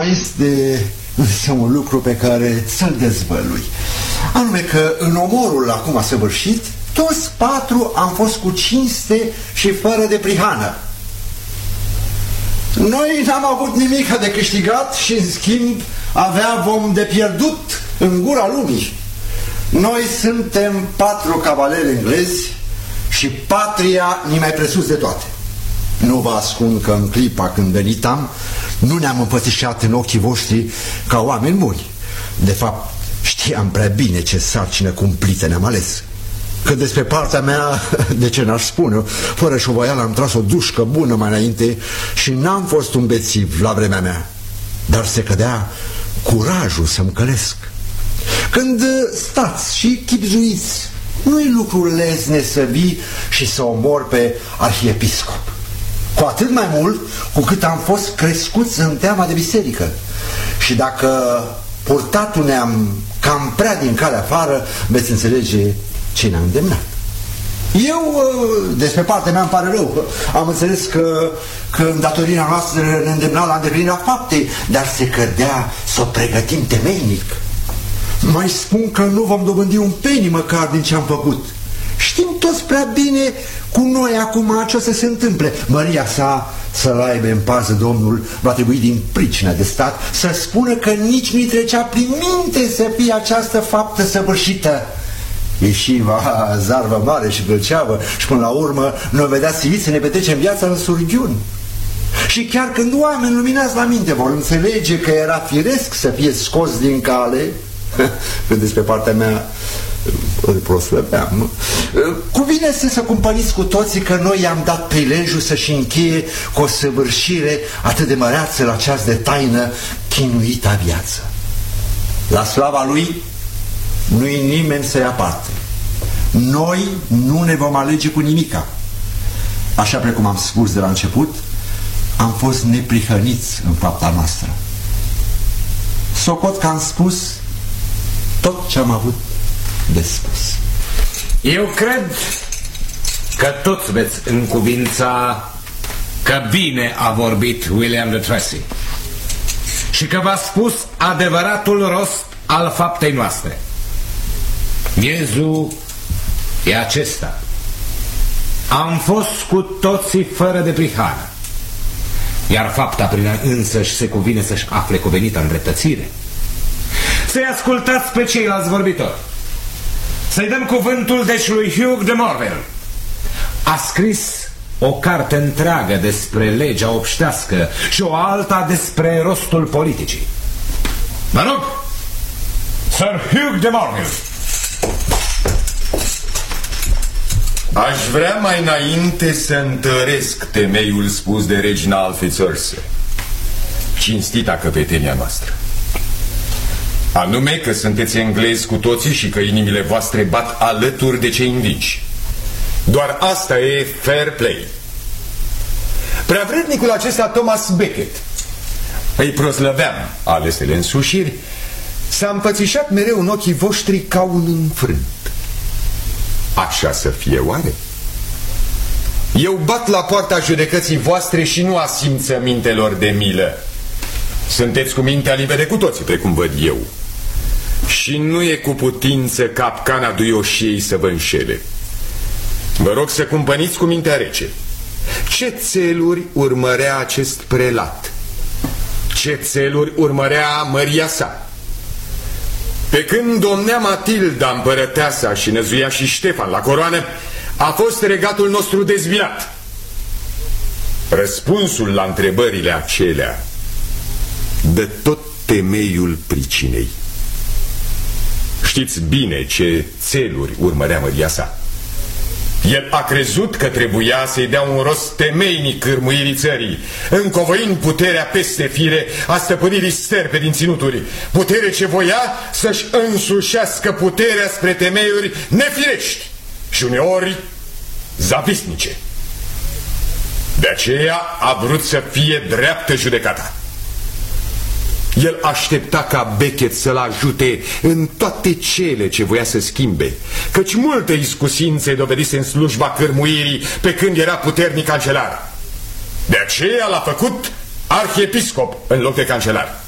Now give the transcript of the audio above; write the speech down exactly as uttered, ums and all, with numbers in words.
este însă un lucru pe care să-l dezvălui. Anume că în omorul acum săvârșit, toți patru am fost cu cinste și fără de prihană. Noi n-am avut nimic de câștigat și în schimb avea vom de pierdut în gura lumii. Noi suntem patru cavaleri englezi și patria ni mai presus de toate. Nu vă ascund că în clipa când venitam nu ne-am împățișat în ochii voștri ca oameni buni. De fapt, știam prea bine ce sarcină cumplită ne-am ales. Că despre partea mea, de ce n-aș spune, fără șovoială am tras o dușcă bună mai înainte și n-am fost un bețiv la vremea mea. Dar se cădea curajul să-mi călesc. Când stați și chibzuiți, nu-i lucru lezne să vii și să omori pe arhiepiscop. Cu atât mai mult cu cât am fost crescuți în teama de biserică. Și dacă purtatul ne-am cam prea din calea afară, veți înțelege ce ne-a îndemnat. Eu, despre partea mea, îmi pare rău. Am înțeles că, că îndatorirea noastră ne îndemna la îndeplinirea faptei, dar se cădea să o pregătim temeinic. Mai spun că nu vom dobândi un penny măcar din ce am făcut. Știm toți prea bine cu noi acum ce o să se întâmple. Măria sa, să-l aibă în pază Domnul, va trebui din pricina de stat să spună că nici nu-i trecea prin minte să fie această faptă săvârșită. Ieși va zarvă mare și gâlceavă și până la urmă noi vedea silit să ne petrecem viața în surghiuni. Și chiar când oameni luminați la minte vor înțelege că era firesc să fie scos din cale, când despre partea mea îl proslăveam, cuvine să să cumpăniți cu toții că noi i-am dat prilejul să-și încheie cu o săvârșire atât de măreață la ceas de taină chinuita viață. La slava lui nu-i nimeni să ia parte. Noi nu ne vom alege cu nimica. Așa precum am spus de la început, am fost neprihăniți în fapta noastră. Socot că am spus tot ce am avut de spus. Eu cred că toți veți încuvința că bine a vorbit William de Tracy și că v-a spus adevăratul rost al faptei noastre. Miezul e acesta: am fost cu toții fără de prihană, iar fapta prin însăși se cuvine să-și afle cuvenită îndreptățire. Să-i ascultați pe ceilalți vorbitori. Să-i dăm cuvântul deci lui Hugh de Morville. A scris o carte întreagă despre legea obștească și o alta despre rostul politicii. Vă rog, Sir Hugh de Morville. Aș vrea mai înainte să întăresc temeiul spus de regina Alfețărse, cinstita căpetenia noastră, anume că sunteți englezi cu toții și că inimile voastre bat alături de cei învinși. Doar asta e fair play. Preavrednicul acesta Thomas Becket, îi proslăveam alesele însușiri, s-a împățișat mereu în ochii voștri ca un înfrânt. Așa să fie oare? Eu bat la poarta judecății voastre și nu a simțămintelor de milă. Sunteți cu mintea liberă cu toții, precum văd eu. Și nu e cu putință capcana duioșiei să vă înșele. Vă rog să cumpăniți cu mintea rece. Ce țeluri urmărea acest prelat? Ce țeluri urmărea măria sa? Pe când domnea Matilda împărăteasa și năzuia și Ștefan la coroană, a fost regatul nostru dezbinat. Răspunsul la întrebările acelea dă tot temeiul pricinei. Știți bine ce țeluri urmărea măria sa. El a crezut că trebuia să-i dea un rost temeinic cârmuirii țării, încovăind puterea peste fire a stăpânirii sterpe din ținuturi, putere ce voia să-și însușească puterea spre temeiuri nefirești și uneori zavisnice. De aceea a vrut să fie dreaptă judecata. El aștepta ca Becket să-l ajute în toate cele ce voia să schimbe, căci multe iscusințe dovedise în slujba cârmuirii pe când era puternic cancelar. De aceea l-a făcut arhiepiscop în loc de cancelar.